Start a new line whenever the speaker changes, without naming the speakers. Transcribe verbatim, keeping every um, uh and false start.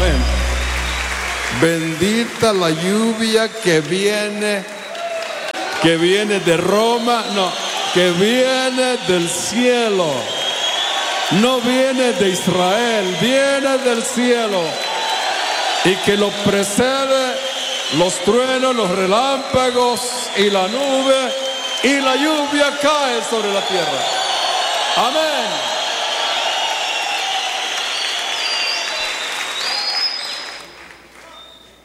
Amén. Bendita la lluvia que viene, que viene de Roma, no, que viene del cielo. No viene de Israel, viene del cielo. Y que lo precede los truenos, los relámpagos y la nube, y la lluvia cae sobre la tierra. Amén.